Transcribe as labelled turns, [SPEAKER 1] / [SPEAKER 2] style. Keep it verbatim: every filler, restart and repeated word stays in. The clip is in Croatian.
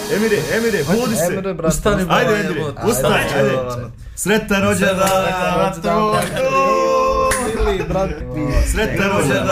[SPEAKER 1] Emire, Emire, budi se.
[SPEAKER 2] Emire, brate.
[SPEAKER 3] Ustani,
[SPEAKER 1] Ajde,
[SPEAKER 3] baba,
[SPEAKER 1] Emire,
[SPEAKER 3] jebote.
[SPEAKER 1] ustani,
[SPEAKER 3] Ajde.
[SPEAKER 1] ajde. Sretan rođendan,
[SPEAKER 2] Bili, brate.
[SPEAKER 1] sretan rođendan.